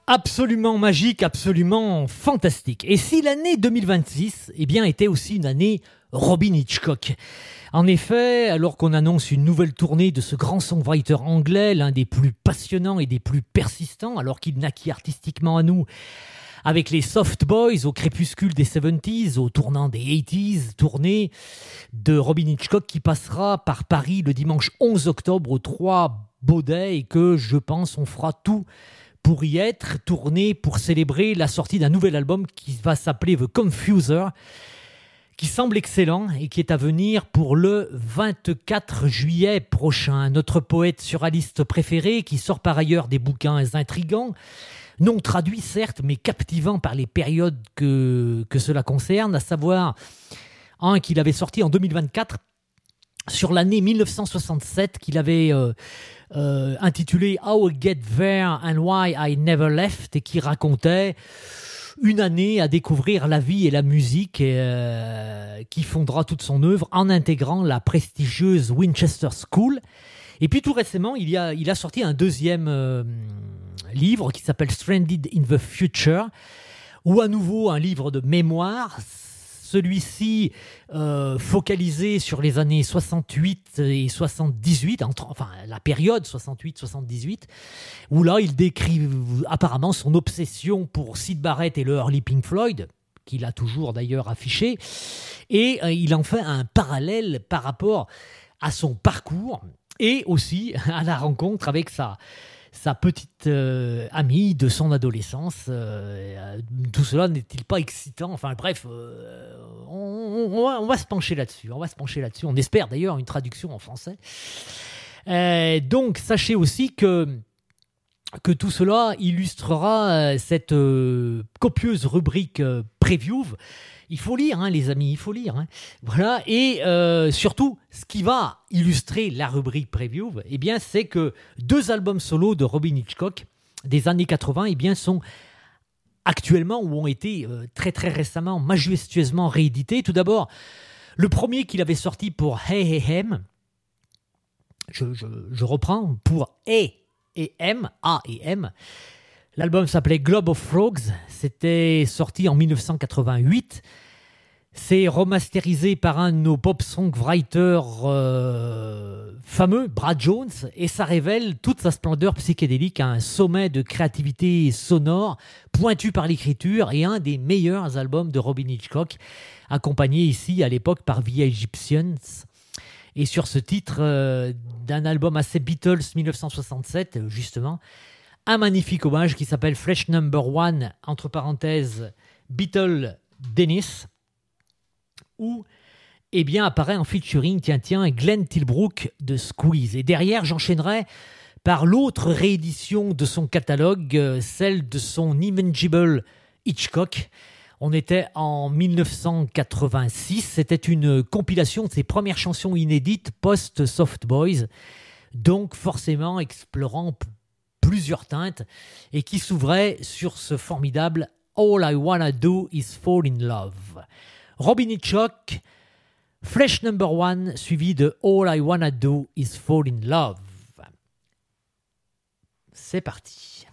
Absolument magique, absolument fantastique. Et si l'année 2026 était aussi une année Robin Hitchcock. En effet, alors qu'on annonce une nouvelle tournée de ce grand songwriter anglais, l'un des plus passionnants et des plus persistants, alors qu'il naquit artistiquement à nous avec les Soft Boys au crépuscule des 70s, au tournant des 80s, tournée de Robin Hitchcock qui passera par Paris le dimanche 11 octobre au 3 Baudet et que, je pense, on fera tout pour y être, tournée pour célébrer la sortie d'un nouvel album qui va s'appeler The Confuser, qui semble excellent et qui est à venir pour le 24 juillet prochain. Notre poète surréaliste préféré, qui sort par ailleurs des bouquins intrigants, non traduits certes, mais captivants par les périodes que cela concerne, à savoir un qu'il avait sorti en 2024 sur l'année 1967, qu'il avait intitulé « How I Get There and Why I Never Left » et qui racontait une année à découvrir la vie et la musique qui fondera toute son œuvre en intégrant la prestigieuse Winchester School. Et puis tout récemment, il a sorti un deuxième livre qui s'appelle Stranded in the Future, ou à nouveau un livre de mémoire, celui-ci focalisé sur les années 68 et 78, enfin la période 68-78, où là il décrit apparemment son obsession pour Syd Barrett et le early Pink Floyd, qu'il a toujours d'ailleurs affiché, et il en fait un parallèle par rapport à son parcours et aussi à la rencontre avec sa petite amie de son adolescence. Tout cela n'est-il pas excitant? Enfin bref, on va se pencher là-dessus. On espère d'ailleurs une traduction en français. Donc sachez aussi que tout cela illustrera cette copieuse rubrique preview. Il faut lire, les amis, il faut lire. Voilà. Et surtout, ce qui va illustrer la rubrique preview, c'est que 2 albums solo de Robin Hitchcock des années 80 sont actuellement ou ont été très très récemment majestueusement réédités. Tout d'abord, le premier qu'il avait sorti pour Hey Hey Hem, je reprends, pour A et M. L'album s'appelait Globe of Frogs, c'était sorti en 1988. C'est remasterisé par un de nos pop songwriters fameux, Brad Jones, et ça révèle toute sa splendeur psychédélique, un sommet de créativité sonore, pointu par l'écriture, et un des meilleurs albums de Robin Hitchcock, accompagné ici à l'époque par The Egyptians. Et sur ce titre d'un album assez Beatles 1967, justement, un magnifique hommage qui s'appelle Flesh Number One, entre parenthèses, Beatle Dennis, où apparaît en featuring, Glenn Tilbrook de Squeeze. Et derrière, j'enchaînerai par l'autre réédition de son catalogue, celle de son Invincible Hitchcock. On était en 1986, c'était une compilation de ses premières chansons inédites post-Soft Boys, donc forcément explorant plusieurs teintes et qui s'ouvrait sur ce formidable All I Wanna Do Is Fall in Love. Robin Hitchcock, Flesh Number One, suivi de All I Wanna Do Is Fall in Love. C'est parti.